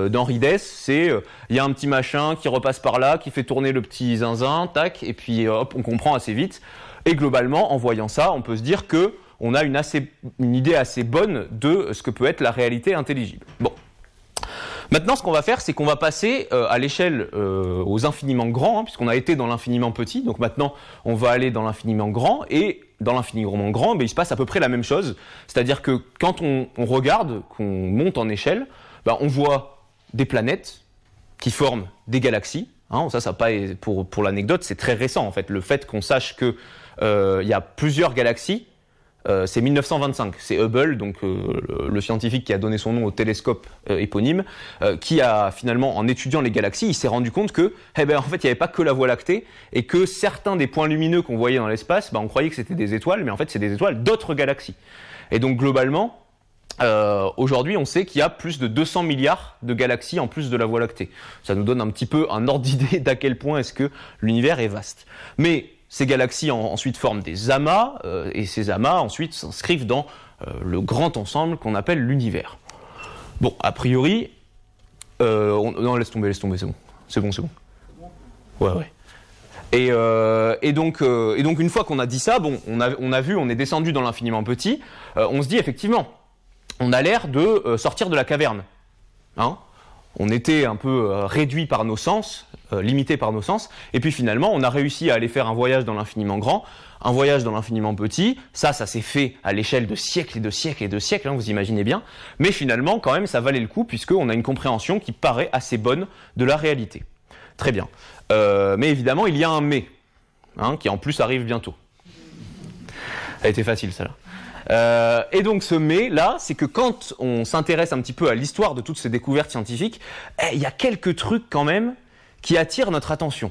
d'Henri Dess, c'est il y a un petit machin qui repasse par là, qui fait tourner le petit zinzin, tac, et puis hop, on comprend assez vite. Et globalement, en voyant ça, on peut se dire que on a une idée assez bonne de ce que peut être la réalité intelligible. Bon. Maintenant, ce qu'on va faire, c'est qu'on va passer à l'échelle aux infiniment grands, puisqu'on a été dans l'infiniment petit. Donc maintenant, on va aller dans l'infiniment grand. Et dans l'infiniment grand, il se passe à peu près la même chose. C'est-à-dire que quand on regarde, qu'on monte en échelle, on voit des planètes qui forment des galaxies. Ça pas, pour l'anecdote, c'est très récent en fait. Le fait qu'on sache que y a plusieurs galaxies, c'est 1925, c'est Hubble, donc le scientifique qui a donné son nom au télescope éponyme, qui a finalement, en étudiant les galaxies, il s'est rendu compte que, en fait, il n'y avait pas que la Voie lactée, et que certains des points lumineux qu'on voyait dans l'espace, on croyait que c'était des étoiles, mais en fait, c'est des étoiles d'autres galaxies. Et donc, globalement, aujourd'hui, on sait qu'il y a plus de 200 milliards de galaxies en plus de la Voie lactée. Ça nous donne un petit peu un ordre d'idée d'à quel point est-ce que l'univers est vaste. Mais ces galaxies ensuite forment des amas, et ces amas ensuite s'inscrivent dans le grand ensemble qu'on appelle l'univers. Bon, a priori, non, laisse tomber, c'est bon. Ouais. Et donc une fois qu'on a dit ça, on a vu, on est descendu dans l'infiniment petit, on se dit effectivement, on a l'air de sortir de la caverne. On était un peu réduit par nos sens, limité par nos sens, et puis finalement, on a réussi à aller faire un voyage dans l'infiniment grand, un voyage dans l'infiniment petit. Ça s'est fait à l'échelle de siècles et de siècles et de siècles, vous imaginez bien. Mais finalement, quand même, ça valait le coup, puisqu'on a une compréhension qui paraît assez bonne de la réalité. Très bien. Mais évidemment, il y a un mais, qui en plus arrive bientôt. Ça a été facile, celle-là. Et donc ce mais là, c'est que quand on s'intéresse un petit peu à l'histoire de toutes ces découvertes scientifiques, il y a quelques trucs quand même qui attirent notre attention.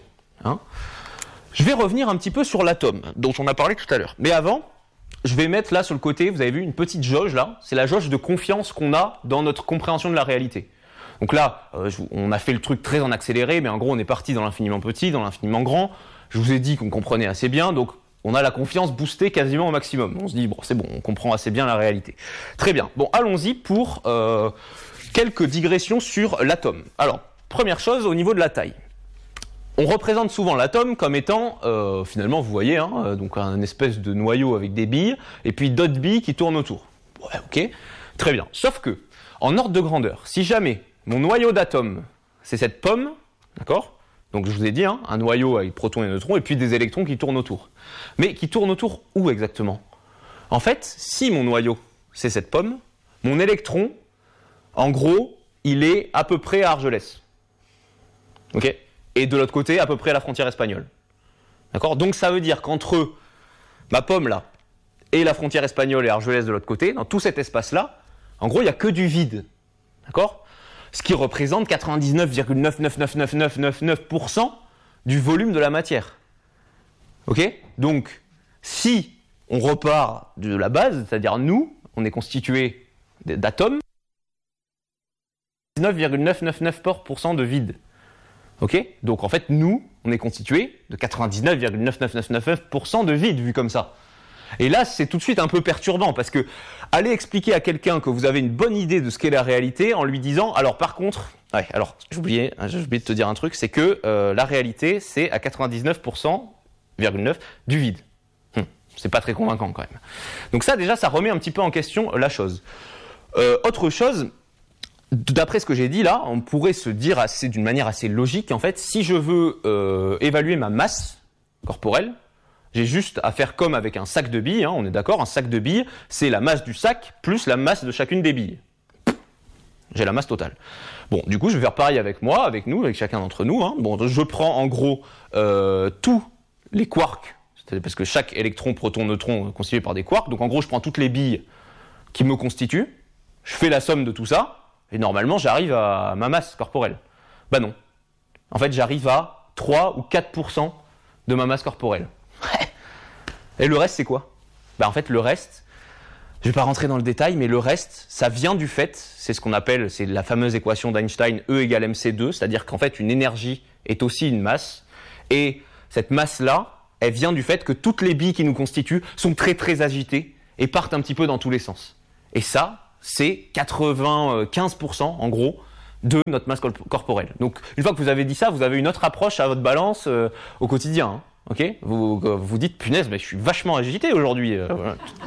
Je vais revenir un petit peu sur l'atome dont on a parlé tout à l'heure. Mais avant, je vais mettre là sur le côté, vous avez vu une petite jauge là, c'est la jauge de confiance qu'on a dans notre compréhension de la réalité. Donc là, on a fait le truc très en accéléré, mais en gros on est parti dans l'infiniment petit, dans l'infiniment grand. Je vous ai dit qu'on comprenait assez bien, donc on a la confiance boostée quasiment au maximum. On se dit, c'est bon, on comprend assez bien la réalité. Très bien. Bon, allons-y pour quelques digressions sur l'atome. Alors, première chose, au niveau de la taille. On représente souvent l'atome comme étant, finalement, vous voyez, donc un espèce de noyau avec des billes, et puis d'autres billes qui tournent autour. Ouais, ok, très bien. Sauf que, en ordre de grandeur, si jamais mon noyau d'atome, c'est cette pomme, d'accord ? Donc je vous ai dit, un noyau avec protons et neutrons, et puis des électrons qui tournent autour. Mais qui tournent autour où exactement ? En fait, si mon noyau, c'est cette pomme, mon électron, en gros, il est à peu près à Argelès. Ok ? Et de l'autre côté, à peu près à la frontière espagnole. D'accord ? Donc ça veut dire qu'entre ma pomme là, et la frontière espagnole et Argelès de l'autre côté, dans tout cet espace-là, en gros, il n'y a que du vide. D'accord ? Ce qui représente 99,9999999% du volume de la matière. Ok ? Donc, si on repart de la base, c'est-à-dire nous, on est constitué d'atomes, 99,999% de vide. Ok ? Donc en fait, nous, on est constitué de 99,99999% de vide, vu comme ça. Et là, c'est tout de suite un peu perturbant, parce que aller expliquer à quelqu'un que vous avez une bonne idée de ce qu'est la réalité en lui disant, alors par contre, j'ai oublié de te dire un truc, c'est que la réalité, c'est à 99,9% du vide. C'est pas très convaincant quand même. Donc ça, déjà, ça remet un petit peu en question la chose. Autre chose, d'après ce que j'ai dit là, on pourrait se dire d'une manière assez logique, en fait, si je veux évaluer ma masse corporelle, j'ai juste à faire comme avec un sac de billes, on est d'accord, un sac de billes, c'est la masse du sac plus la masse de chacune des billes. J'ai la masse totale. Bon, du coup, je vais faire pareil avec moi, avec nous, avec chacun d'entre nous. Bon, je prends en gros tous les quarks, c'est-à-dire parce que chaque électron, proton, neutron est constitué par des quarks, donc en gros, je prends toutes les billes qui me constituent, je fais la somme de tout ça, et normalement, j'arrive à ma masse corporelle. Bah non. En fait, j'arrive à 3 ou 4% de ma masse corporelle. Et le reste, c'est quoi ? En fait, le reste, je ne vais pas rentrer dans le détail, mais le reste, ça vient du fait, c'est ce qu'on appelle, c'est la fameuse équation d'Einstein, E égale mc2, c'est-à-dire qu'en fait, une énergie est aussi une masse, et cette masse-là, elle vient du fait que toutes les billes qui nous constituent sont très très agitées et partent un petit peu dans tous les sens. Et ça, c'est 95% en gros de notre masse corporelle. Donc, une fois que vous avez dit ça, vous avez une autre approche à votre balance au quotidien. Hein, ok ? Vous dites, punaise, mais je suis vachement agité aujourd'hui. Ok ?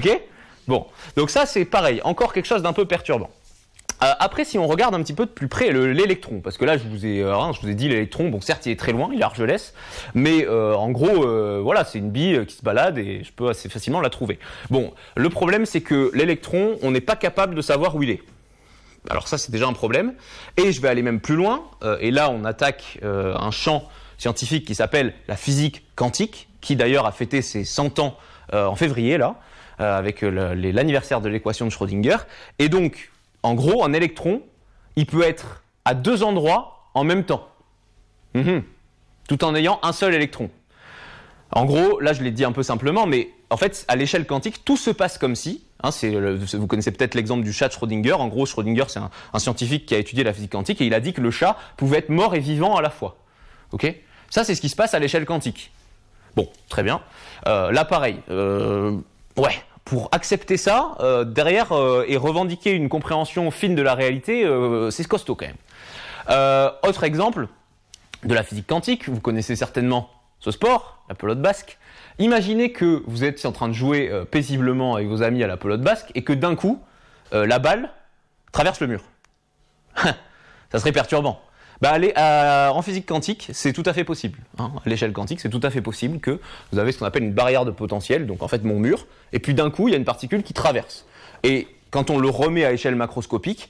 Bon, donc ça, c'est pareil. Encore quelque chose d'un peu perturbant. Après, si on regarde un petit peu de plus près l'électron, parce que là, je vous ai dit l'électron, bon, certes, il est très loin, il est Argelès, mais en gros, voilà, c'est une bille qui se balade et je peux assez facilement la trouver. Bon, le problème, c'est que l'électron, on n'est pas capable de savoir où il est. Alors ça, c'est déjà un problème. Et je vais aller même plus loin, et là, on attaque un champ scientifique qui s'appelle la physique quantique, qui d'ailleurs a fêté ses 100 ans en février, là, avec l'anniversaire de l'équation de Schrödinger. Et donc, en gros, un électron, il peut être à 2 endroits en même temps, tout en ayant un seul électron. En gros, là je l'ai dit un peu simplement, mais en fait, à l'échelle quantique, tout se passe comme si, vous connaissez peut-être l'exemple du chat de Schrödinger. En gros, Schrödinger, c'est un scientifique qui a étudié la physique quantique et il a dit que le chat pouvait être mort et vivant à la fois. Ok ? Ça, c'est ce qui se passe à l'échelle quantique. Bon, très bien. Là, pareil. Pour accepter ça, derrière, et revendiquer une compréhension fine de la réalité, c'est costaud quand même. Autre exemple de la physique quantique, vous connaissez certainement ce sport, la pelote basque. Imaginez que vous êtes en train de jouer paisiblement avec vos amis à la pelote basque et que d'un coup, la balle traverse le mur. Ça serait perturbant. En physique quantique, c'est tout à fait possible. Hein. À l'échelle quantique, c'est tout à fait possible que vous avez ce qu'on appelle une barrière de potentiel, donc en fait mon mur, et puis d'un coup, il y a une particule qui traverse. Et quand on le remet à échelle macroscopique,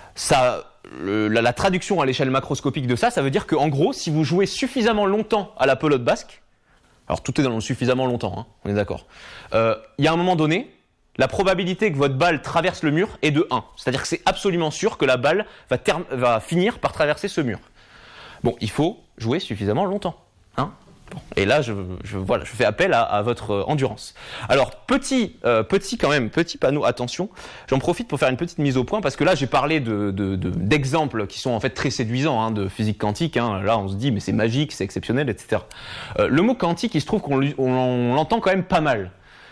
la traduction à l'échelle macroscopique de ça veut dire qu'en gros, si vous jouez suffisamment longtemps à la pelote basque, alors tout est dans le suffisamment longtemps, hein, on est d'accord, il y a un moment donné, la probabilité que votre balle traverse le mur est de 1. C'est-à-dire que c'est absolument sûr que la balle va finir par traverser ce mur. Bon, il faut jouer suffisamment longtemps. Hein ? Bon. Et là, je fais appel à votre endurance. Alors, petit panneau, attention, j'en profite pour faire une petite mise au point, parce que là, j'ai parlé d'exemples qui sont en fait très séduisants, hein, de physique quantique. Hein. Là, on se dit, mais c'est magique, c'est exceptionnel, etc. Le mot quantique, il se trouve qu'on l'entend quand même pas mal.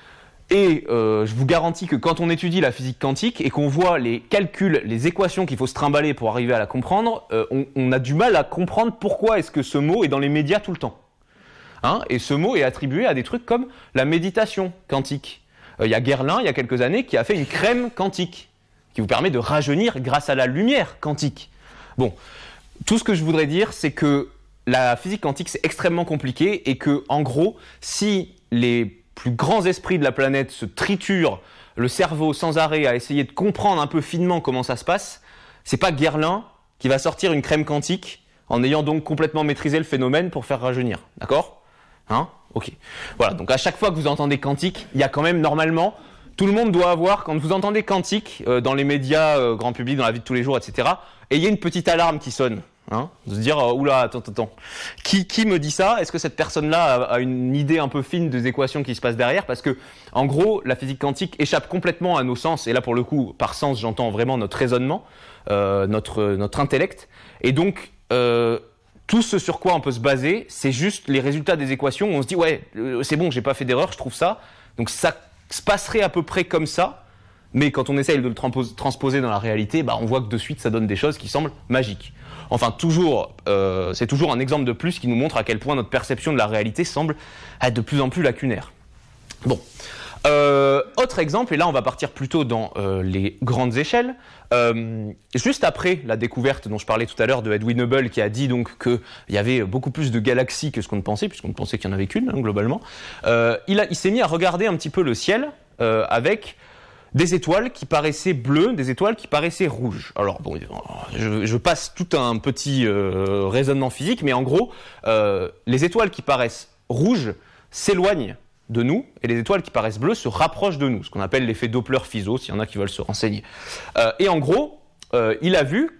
Et je vous garantis que quand on étudie la physique quantique et qu'on voit les calculs, les équations qu'il faut se trimballer pour arriver à la comprendre, on a du mal à comprendre pourquoi est-ce que ce mot est dans les médias tout le temps. Hein, et ce mot est attribué à des trucs comme la méditation quantique. Il y a Guerlain, il y a quelques années, qui a fait une crème quantique qui vous permet de rajeunir grâce à la lumière quantique. Bon, tout ce que je voudrais dire, c'est que la physique quantique, c'est extrêmement compliqué et que, en gros, si les plus grands esprits de la planète se triturent le cerveau sans arrêt à essayer de comprendre un peu finement comment ça se passe, c'est pas Guerlain qui va sortir une crème quantique en ayant donc complètement maîtrisé le phénomène pour faire rajeunir. D'accord ? Hein ? Ok. Voilà, donc à chaque fois que vous entendez quantique, il y a quand même normalement, tout le monde doit avoir, quand vous entendez quantique dans les médias, grand public, dans la vie de tous les jours, etc., et il y a une petite alarme qui sonne. Hein, de se dire oula, attends, qui me dit ça ? Est-ce que cette personne-là a une idée un peu fine des équations qui se passent derrière ? Parce que en gros, la physique quantique échappe complètement à nos sens. Et là, pour le coup, par sens, j'entends vraiment notre raisonnement, notre intellect. Et donc, tout ce sur quoi on peut se baser, c'est juste les résultats des équations. Où on se dit ouais, c'est bon, j'ai pas fait d'erreur, je trouve ça. Donc ça se passerait à peu près comme ça. Mais quand on essaye de le transposer dans la réalité, on voit que de suite, ça donne des choses qui semblent magiques. Enfin, c'est toujours un exemple de plus qui nous montre à quel point notre perception de la réalité semble être de plus en plus lacunaire. Bon. Autre exemple, et là on va partir plutôt dans les grandes échelles. Juste après la découverte dont je parlais tout à l'heure de Edwin Hubble, qui a dit donc qu'il y avait beaucoup plus de galaxies que ce qu'on ne pensait, puisqu'on ne pensait qu'il n'y en avait qu'une, hein, globalement, il s'est mis à regarder un petit peu le ciel avec des étoiles qui paraissaient bleues, des étoiles qui paraissaient rouges. Alors bon, je passe tout un petit raisonnement physique, mais en gros, les étoiles qui paraissent rouges s'éloignent de nous, et les étoiles qui paraissent bleues se rapprochent de nous, ce qu'on appelle l'effet Doppler-Fizeau, s'il y en a qui veulent se renseigner. Et en gros, Hubble a vu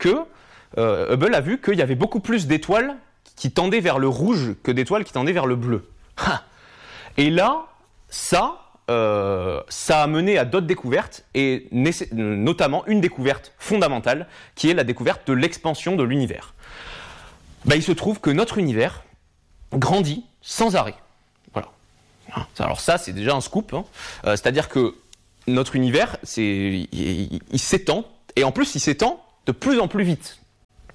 qu'il y avait beaucoup plus d'étoiles qui tendaient vers le rouge que d'étoiles qui tendaient vers le bleu. Et là, ça a mené à d'autres découvertes, et notamment une découverte fondamentale, qui est la découverte de l'expansion de l'univers. Il se trouve que notre univers grandit sans arrêt. Voilà. Alors ça, c'est déjà un scoop. Hein. C'est-à-dire que notre univers, il s'étend, et en plus, il s'étend de plus en plus vite.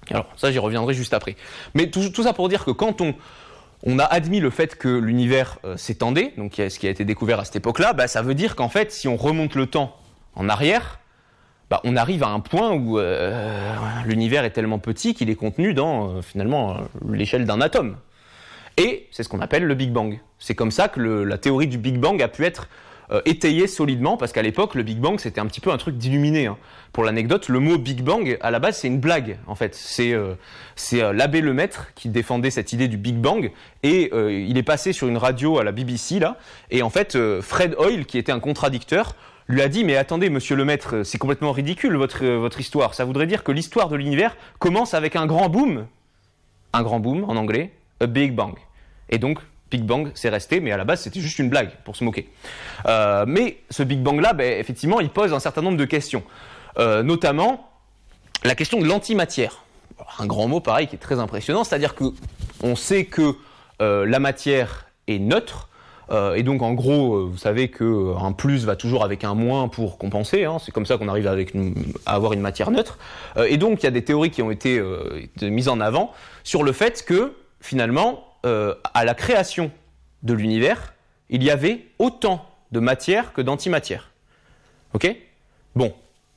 Alors ça, j'y reviendrai juste après. Mais tout ça pour dire que quand on a admis le fait que l'univers s'étendait, donc ce qui a été découvert à cette époque-là, ça veut dire qu'en fait, si on remonte le temps en arrière, on arrive à un point où l'univers est tellement petit qu'il est contenu dans finalement l'échelle d'un atome. Et c'est ce qu'on appelle le Big Bang. C'est comme ça que la théorie du Big Bang a pu être étayée solidement, parce qu'à l'époque, le Big Bang, c'était un petit peu un truc d'illuminé. Hein. Pour l'anecdote, le mot Big Bang, à la base, c'est une blague, en fait. C'est l'abbé Lemaître qui défendait cette idée du Big Bang, et il est passé sur une radio à la BBC, là, et en fait, Fred Hoyle, qui était un contradicteur, lui a dit « Mais attendez, monsieur Lemaître, c'est complètement ridicule, votre histoire. Ça voudrait dire que l'histoire de l'univers commence avec un grand boom. » Un grand boom, en anglais, a Big Bang. Et donc, Big Bang, c'est resté, mais à la base, c'était juste une blague, pour se moquer. Mais ce Big Bang-là, effectivement, il pose un certain nombre de questions. Notamment, la question de l'antimatière. Un grand mot, pareil, qui est très impressionnant, c'est-à-dire qu'on sait que la matière est neutre, et donc, en gros, vous savez qu'un plus va toujours avec un moins pour compenser, hein, c'est comme ça qu'on arrive à avoir une matière neutre. Et donc, il y a des théories qui ont été mises en avant sur le fait que, finalement, à la création de l'univers, il y avait autant de matière que d'antimatière. Ok ? Bon.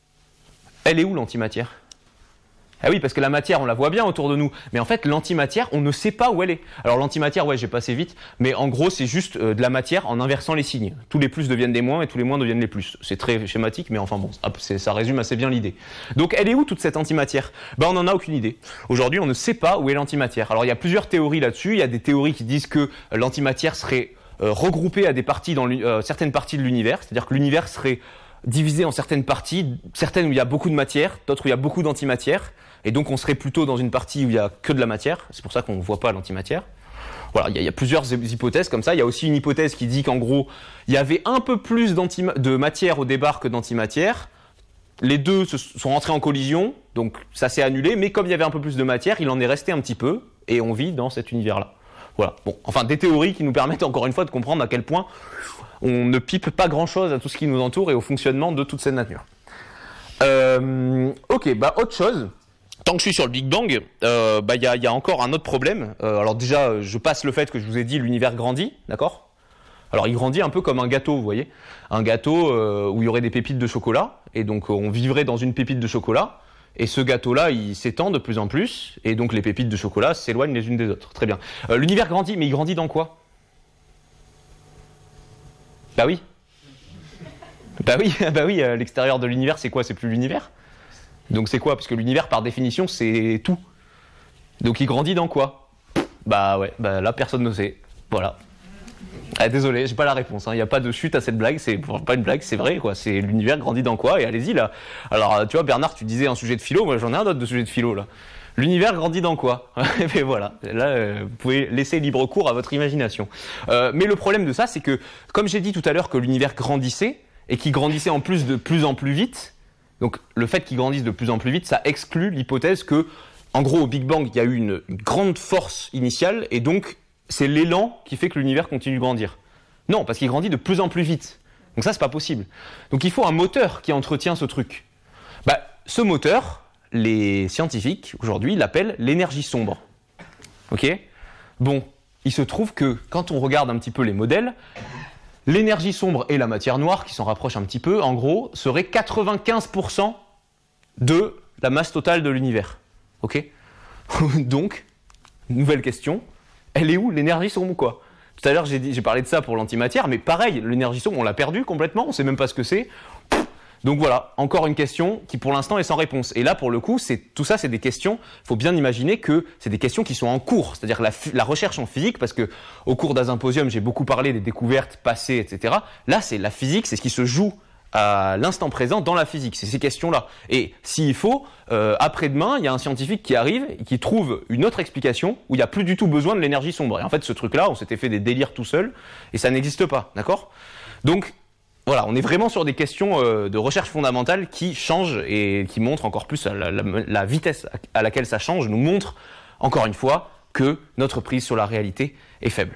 Elle est où l'antimatière ? Ah oui, parce que la matière, on la voit bien autour de nous. Mais en fait, l'antimatière, on ne sait pas où elle est. Alors l'antimatière, j'ai passé vite, mais en gros, c'est juste de la matière en inversant les signes. Tous les plus deviennent des moins et tous les moins deviennent les plus. C'est très schématique, mais enfin bon, ça résume assez bien l'idée. Donc elle est où toute cette antimatière ? On n'en a aucune idée. Aujourd'hui, on ne sait pas où est l'antimatière. Alors il y a plusieurs théories là-dessus. Il y a des théories qui disent que l'antimatière serait regroupée à des parties dans certaines parties de l'univers. C'est-à-dire que l'univers serait divisé en certaines parties, certaines où il y a beaucoup de matière, d'autres où il y a beaucoup d'antimatière. Et donc on serait plutôt dans une partie où il y a que de la matière. C'est pour ça qu'on ne voit pas l'antimatière. Voilà, il y a plusieurs hypothèses comme ça. Il y a aussi une hypothèse qui dit qu'en gros, il y avait un peu plus de matière au départ que d'antimatière. Les deux sont rentrés en collision, donc ça s'est annulé. Mais comme il y avait un peu plus de matière, il en est resté un petit peu, et on vit dans cet univers-là. Voilà. Bon, enfin des théories qui nous permettent encore une fois de comprendre à quel point on ne pipe pas grand-chose à tout ce qui nous entoure et au fonctionnement de toute cette nature. Ok, autre chose. Tant que je suis sur le Big Bang, y a encore un autre problème. Alors déjà, je passe le fait que je vous ai dit l'univers grandit, d'accord ? Alors il grandit un peu comme un gâteau, vous voyez ? Un gâteau où il y aurait des pépites de chocolat, et donc on vivrait dans une pépite de chocolat, et ce gâteau-là, il s'étend de plus en plus, et donc les pépites de chocolat s'éloignent les unes des autres. Très bien. L'univers grandit, mais il grandit dans quoi ? Bah oui, l'extérieur de l'univers, c'est quoi ? C'est plus l'univers ? Donc c'est quoi ? Parce que l'univers, par définition, c'est tout. Donc il grandit dans quoi ? Là, personne ne sait. Voilà. Désolé, j'ai pas la réponse. Il n'y a pas de chute à cette blague. C'est pas une blague, c'est vrai, quoi. C'est l'univers grandit dans quoi ? Et allez-y, là. Alors, tu vois, Bernard, tu disais un sujet de philo. Moi, j'en ai un autre de sujet de philo, là. L'univers grandit dans quoi ? Et voilà. Là, vous pouvez laisser libre cours à votre imagination. Mais le problème de ça, c'est que, comme j'ai dit tout à l'heure que l'univers grandissait, et qu'il grandissait en plus de plus en plus vite, donc le fait qu'il grandisse de plus en plus vite, ça exclut l'hypothèse que, en gros, au Big Bang, il y a eu une grande force initiale, et donc c'est l'élan qui fait que l'univers continue de grandir. Non, parce qu'il grandit de plus en plus vite. Donc ça, c'est pas possible. Donc il faut un moteur qui entretient ce truc. Ce moteur, les scientifiques, aujourd'hui, l'appellent l'énergie sombre. Ok ? Bon, il se trouve que, quand on regarde un petit peu les modèles, l'énergie sombre et la matière noire, qui s'en rapprochent un petit peu, en gros, seraient 95% de la masse totale de l'univers. Ok ? Donc, nouvelle question, elle est où l'énergie sombre, quoi ? Tout à l'heure, j'ai parlé de ça pour l'antimatière, mais pareil, l'énergie sombre, on l'a perdue complètement, on ne sait même pas ce que c'est. Donc voilà, encore une question qui pour l'instant est sans réponse. Et là, pour le coup, tout ça, c'est des questions, il faut bien imaginer que c'est des questions qui sont en cours, c'est-à-dire la recherche en physique, parce que au cours d'un symposium, j'ai beaucoup parlé des découvertes passées, etc. Là, c'est la physique, c'est ce qui se joue à l'instant présent dans la physique, c'est ces questions-là. Et s'il faut, après-demain, il y a un scientifique qui arrive et qui trouve une autre explication où il n'y a plus du tout besoin de l'énergie sombre. Et en fait, ce truc-là, on s'était fait des délires tout seul, et ça n'existe pas, d'accord ? Donc, voilà, on est vraiment sur des questions de recherche fondamentale qui changent et qui montrent encore plus la vitesse à laquelle ça change, nous montre encore une fois que notre prise sur la réalité est faible.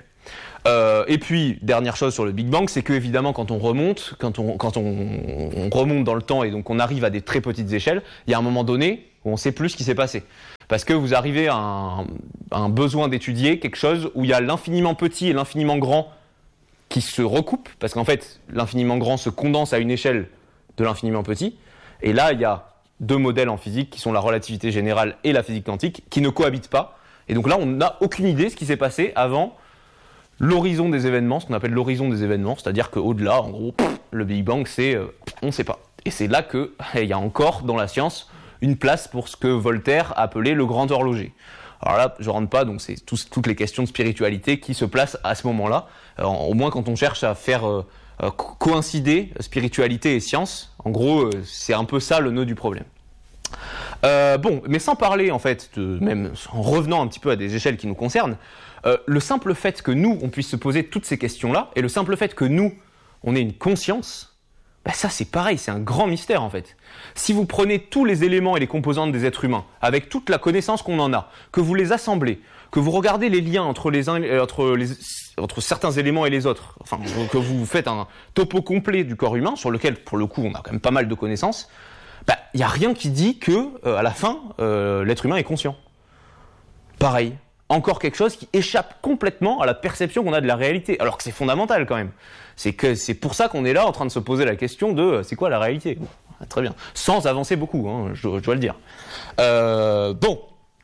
Et puis, dernière chose sur le Big Bang, c'est que évidemment quand on remonte dans le temps et donc on arrive à des très petites échelles, il y a un moment donné où on sait plus ce qui s'est passé. Parce que vous arrivez à un besoin d'étudier quelque chose où il y a l'infiniment petit et l'infiniment grand qui se recoupent, parce qu'en fait, l'infiniment grand se condense à une échelle de l'infiniment petit. Et là, il y a deux modèles en physique qui sont la relativité générale et la physique quantique qui ne cohabitent pas. Et donc là, on n'a aucune idée de ce qui s'est passé avant l'horizon des événements, ce qu'on appelle l'horizon des événements, c'est-à-dire qu'au-delà, en gros, le Big Bang, on ne sait pas. Et c'est là qu'il y a encore dans la science une place pour ce que Voltaire a appelé le grand horloger. Alors là, je ne rentre pas, donc c'est toutes les questions de spiritualité qui se placent à ce moment-là, au moins quand on cherche à faire coïncider spiritualité et science. En gros, c'est un peu ça le nœud du problème. Bon, mais sans parler en fait, même en revenant un petit peu à des échelles qui nous concernent, le simple fait que nous, on puisse se poser toutes ces questions-là, et le simple fait que nous, on ait une conscience, bah ça c'est pareil, c'est un grand mystère en fait. Si vous prenez tous les éléments et les composantes des êtres humains, avec toute la connaissance qu'on en a, que vous les assemblez, que vous regardez les liens entre certains éléments et les autres, enfin que vous faites un topo complet du corps humain, sur lequel pour le coup on a quand même pas mal de connaissances, bah il n'y a rien qui dit que à la fin l'être humain est conscient. Pareil. Encore quelque chose qui échappe complètement à la perception qu'on a de la réalité, alors que c'est fondamental quand même. C'est pour ça qu'on est là en train de se poser la question de c'est quoi la réalité. Bon, très bien, sans avancer beaucoup, hein, je dois le dire. Bon,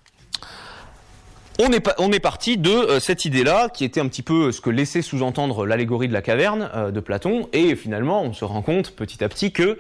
on est parti de cette idée-là, qui était un petit peu ce que laissait sous-entendre l'allégorie de la caverne de Platon, et finalement on se rend compte petit à petit que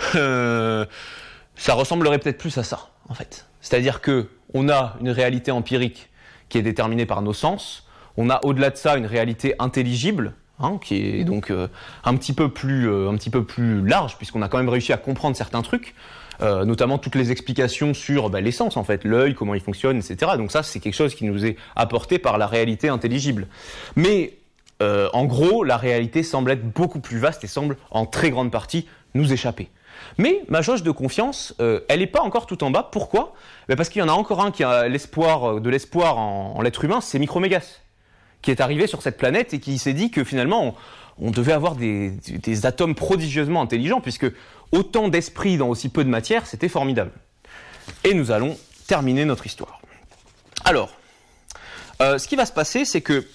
ça ressemblerait peut-être plus à ça, en fait. C'est-à-dire que on a une réalité empirique qui est déterminée par nos sens. On a au-delà de ça une réalité intelligible, hein, qui est donc un petit peu plus large, puisqu'on a quand même réussi à comprendre certains trucs, notamment toutes les explications sur les sens, en fait, l'œil, comment il fonctionne, etc. Donc ça, c'est quelque chose qui nous est apporté par la réalité intelligible. Mais en gros, la réalité semble être beaucoup plus vaste et semble en très grande partie nous échapper. Mais ma jauge de confiance, elle n'est pas encore tout en bas. Pourquoi ? Parce qu'il y en a encore un qui a de l'espoir en l'être humain, c'est Micromégas, qui est arrivé sur cette planète et qui s'est dit que finalement on devait avoir des atomes prodigieusement intelligents, puisque autant d'esprit dans aussi peu de matière, c'était formidable. Et nous allons terminer notre histoire. Alors, ce qui va se passer, c'est que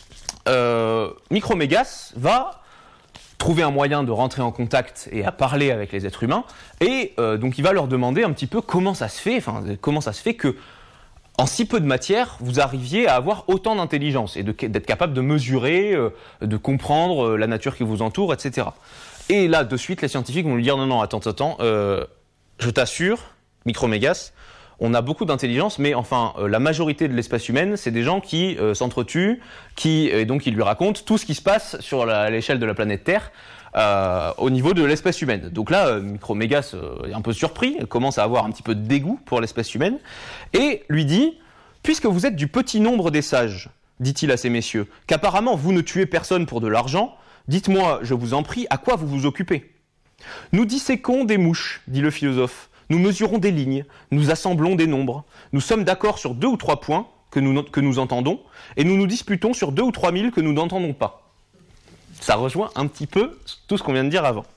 Micromégas va trouver un moyen de rentrer en contact et à parler avec les êtres humains, et donc il va leur demander un petit peu comment ça se fait que en si peu de matière, vous arriviez à avoir autant d'intelligence et d'être capable de mesurer, de comprendre la nature qui vous entoure, etc. Et là, de suite, les scientifiques vont lui dire non, attends, je t'assure, Micromégas, on a beaucoup d'intelligence, mais enfin, la majorité de l'espèce humaine, c'est des gens qui s'entretuent, et donc ils lui racontent tout ce qui se passe sur l'échelle de la planète Terre au niveau de l'espèce humaine. Donc là, Micromégas est un peu surpris, commence à avoir un petit peu de dégoût pour l'espèce humaine, et lui dit « Puisque vous êtes du petit nombre des sages, dit-il à ces messieurs, qu'apparemment vous ne tuez personne pour de l'argent, dites-moi, je vous en prie, à quoi vous vous occupez ?»« Nous disséquons des mouches, dit le philosophe. Nous mesurons des lignes, nous assemblons des nombres, nous sommes d'accord sur 2 ou 3 points que nous entendons, et nous nous disputons sur 2 ou 3 000 que nous n'entendons pas. » Ça rejoint un petit peu tout ce qu'on vient de dire avant.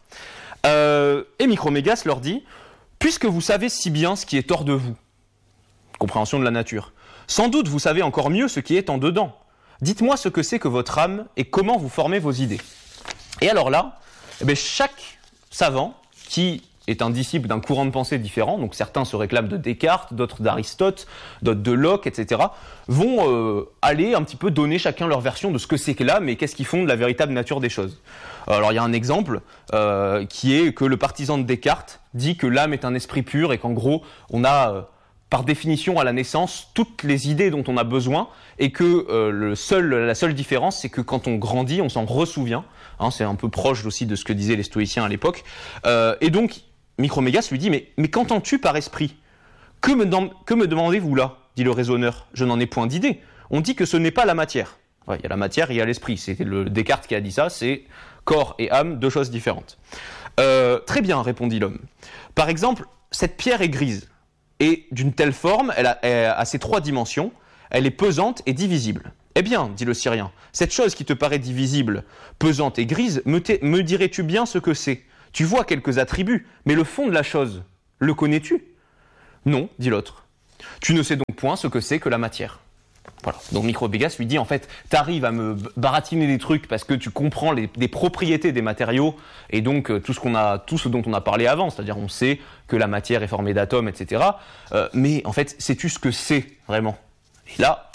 Et Micromégas leur dit « Puisque vous savez si bien ce qui est hors de vous, compréhension de la nature, sans doute vous savez encore mieux ce qui est en dedans. Dites-moi ce que c'est que votre âme et comment vous formez vos idées. » Et alors là, chaque savant qui est un disciple d'un courant de pensée différent, donc certains se réclament de Descartes, d'autres d'Aristote, d'autres de Locke, etc., vont aller un petit peu donner chacun leur version de ce que c'est que l'âme et qu'est-ce qu'ils font de la véritable nature des choses. Alors il y a un exemple qui est que le partisan de Descartes dit que l'âme est un esprit pur et qu'en gros on a par définition à la naissance toutes les idées dont on a besoin et que la seule différence c'est que quand on grandit on s'en ressouvient, hein, c'est un peu proche aussi de ce que disaient les stoïciens à l'époque, et donc Micromégas lui dit « Mais qu'entends-tu par esprit ? Que me demandez-vous là ?» dit le raisonneur. « Je n'en ai point d'idée. On dit que ce n'est pas la matière. » Il y a la matière et il y a l'esprit. C'était le Descartes qui a dit ça, c'est corps et âme, deux choses différentes. Très bien, répondit l'homme. Par exemple, cette pierre est grise. Et d'une telle forme, elle a ces 3 dimensions, elle est pesante et divisible. Eh bien, dit le Syrien, cette chose qui te paraît divisible, pesante et grise, me dirais-tu bien ce que c'est ? Tu vois quelques attributs, mais le fond de la chose, le connais-tu ? Non, dit l'autre. Tu ne sais donc point ce que c'est que la matière. Voilà. Donc Micro-Mégas lui dit, en fait, t'arrives à me baratiner des trucs parce que tu comprends des propriétés des matériaux et donc tout ce dont on a parlé avant, c'est-à-dire on sait que la matière est formée d'atomes, etc. Mais en fait, sais-tu ce que c'est vraiment? Et là,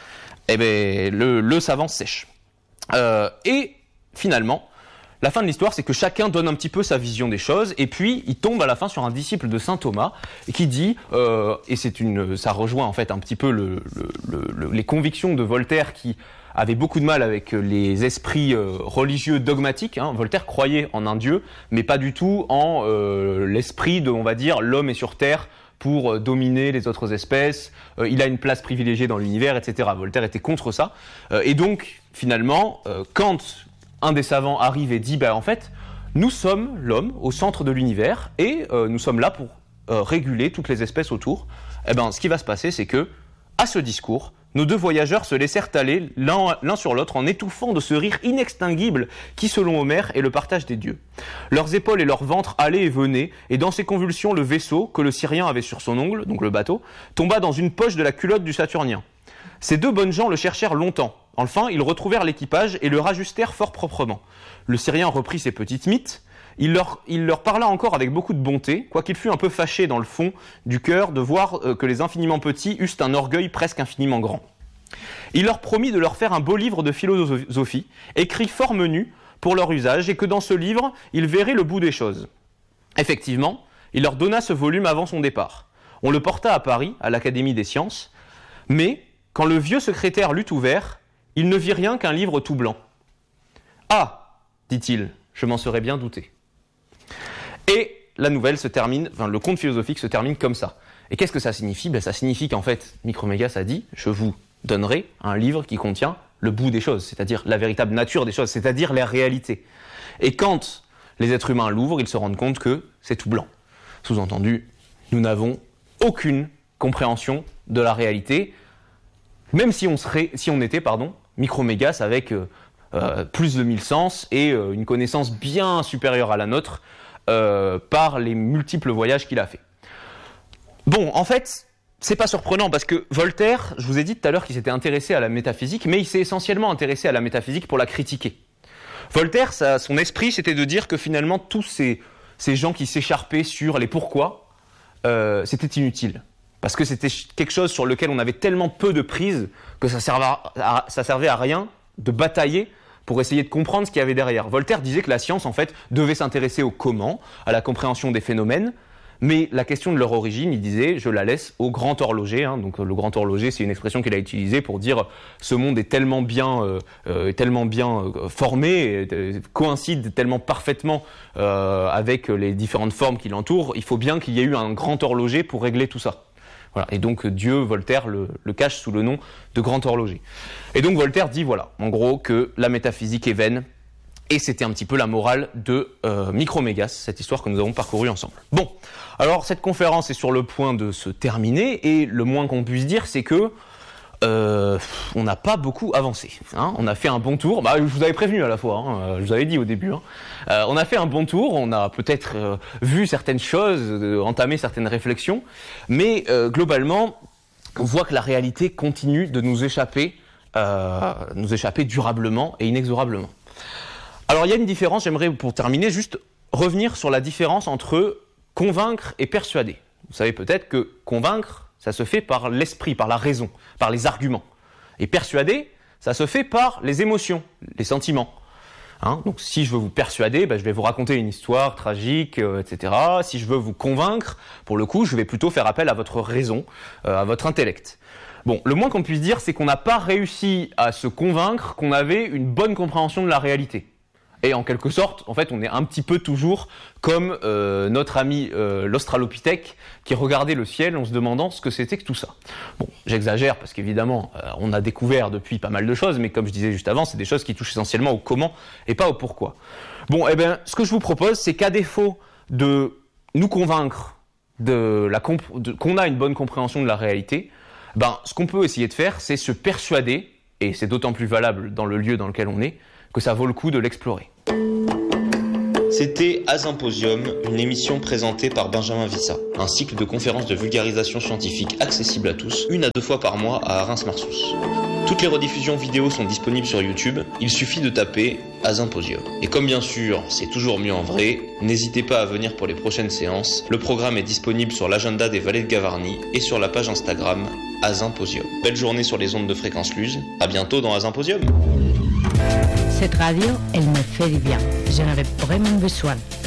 le savant sèche. Et finalement, la fin de l'histoire, c'est que chacun donne un petit peu sa vision des choses, et puis il tombe à la fin sur un disciple de saint Thomas qui dit, et ça rejoint en fait un petit peu les convictions de Voltaire qui avait beaucoup de mal avec les esprits religieux dogmatiques. Voltaire croyait en un dieu, mais pas du tout en l'esprit de, on va dire, l'homme est sur terre pour dominer les autres espèces, il a une place privilégiée dans l'univers, etc. Voltaire était contre ça, et donc finalement, quand un des savants arrive et dit, en fait, nous sommes l'homme au centre de l'univers et nous sommes là pour réguler toutes les espèces autour. Ce qui va se passer, c'est que, à ce discours, nos deux voyageurs se laissèrent aller l'un sur l'autre en étouffant de ce rire inextinguible qui, selon Homère, est le partage des dieux. Leurs épaules et leur ventre allaient et venaient, et dans ces convulsions, le vaisseau, que le Syrien avait sur son ongle, donc le bateau, tomba dans une poche de la culotte du Saturnien. Ces deux bonnes gens le cherchèrent longtemps. Enfin, ils retrouvèrent l'équipage et le rajustèrent fort proprement. Le Syrien reprit ses petites mythes. Il leur parla encore avec beaucoup de bonté, quoiqu'il fût un peu fâché dans le fond du cœur de voir que les infiniment petits eussent un orgueil presque infiniment grand. Il leur promit de leur faire un beau livre de philosophie, écrit fort menu pour leur usage, et que dans ce livre, ils verraient le bout des choses. Effectivement, il leur donna ce volume avant son départ. On le porta à Paris, à l'Académie des sciences, mais quand le vieux secrétaire l'eut ouvert, il ne vit rien qu'un livre tout blanc. « Ah, dit-il, je m'en serais bien douté. » Et la nouvelle se termine, le conte philosophique se termine comme ça. Et qu'est-ce que ça signifie? Ça signifie qu'en fait, Micro-Mégas a dit, je vous donnerai un livre qui contient le bout des choses, c'est-à-dire la véritable nature des choses, c'est-à-dire la réalité. Et quand les êtres humains l'ouvrent, ils se rendent compte que c'est tout blanc. Sous-entendu, nous n'avons aucune compréhension de la réalité, même si on était, Micro-Mégas avec plus de 1000 sens et une connaissance bien supérieure à la nôtre par les multiples voyages qu'il a fait. Bon, en fait, c'est pas surprenant parce que Voltaire, je vous ai dit tout à l'heure qu'il s'était intéressé à la métaphysique, mais il s'est essentiellement intéressé à la métaphysique pour la critiquer. Voltaire, son esprit, c'était de dire que finalement, tous ces gens qui s'écharpaient sur les pourquoi, c'était inutile. Parce que c'était quelque chose sur lequel on avait tellement peu de prise que ça servait à rien de batailler pour essayer de comprendre ce qu'il y avait derrière. Voltaire disait que la science, en fait, devait s'intéresser au comment, à la compréhension des phénomènes, mais la question de leur origine, il disait, je la laisse au grand horloger. Donc le grand horloger, c'est une expression qu'il a utilisée pour dire ce monde est tellement bien formé, coïncide tellement parfaitement avec les différentes formes qui l'entourent, il faut bien qu'il y ait eu un grand horloger pour régler tout ça. Voilà. Et donc Dieu, Voltaire, le cache sous le nom de grand horloger. Et donc Voltaire dit, en gros, que la métaphysique est vaine, et c'était un petit peu la morale de Micro-Mégas, cette histoire que nous avons parcourue ensemble. Bon, alors cette conférence est sur le point de se terminer, et le moins qu'on puisse dire, c'est que on n'a pas beaucoup avancé. On a fait un bon tour. Je vous avais prévenu à la fois, je vous avais dit au début. On a fait un bon tour, on a peut-être vu certaines choses, entamé certaines réflexions, mais globalement, on voit que la réalité continue de nous échapper durablement et inexorablement. Alors il y a une différence, j'aimerais pour terminer juste revenir sur la différence entre convaincre et persuader. Vous savez peut-être que convaincre, ça se fait par l'esprit, par la raison, par les arguments. Et persuader, ça se fait par les émotions, les sentiments. Donc si je veux vous persuader, je vais vous raconter une histoire tragique, etc. Si je veux vous convaincre, pour le coup, je vais plutôt faire appel à votre raison, à votre intellect. Bon, le moins qu'on puisse dire, c'est qu'on n'a pas réussi à se convaincre qu'on avait une bonne compréhension de la réalité. Et en quelque sorte, en fait, on est un petit peu toujours comme notre ami l'Australopithèque qui regardait le ciel en se demandant ce que c'était que tout ça. Bon, j'exagère parce qu'évidemment, on a découvert depuis pas mal de choses, mais comme je disais juste avant, c'est des choses qui touchent essentiellement au comment et pas au pourquoi. Bon, ce que je vous propose, c'est qu'à défaut de nous convaincre qu'on a une bonne compréhension de la réalité, ce qu'on peut essayer de faire, c'est se persuader, et c'est d'autant plus valable dans le lieu dans lequel on est, que ça vaut le coup de l'explorer. C'était Asymposium, une émission présentée par Benjamin Vissa, un cycle de conférences de vulgarisation scientifique accessible à tous, 1 à 2 fois par mois à Reims-Marsous. Toutes les rediffusions vidéo sont disponibles sur YouTube, il suffit de taper Asymposium. Et comme bien sûr, c'est toujours mieux en vrai, n'hésitez pas à venir pour les prochaines séances. Le programme est disponible sur l'agenda des Vallées de Gavarnie et sur la page Instagram Asymposium. Belle journée sur les ondes de Fréquence Luz, à bientôt dans Asymposium. Cette radio, elle me fait du bien. J'en avais vraiment besoin.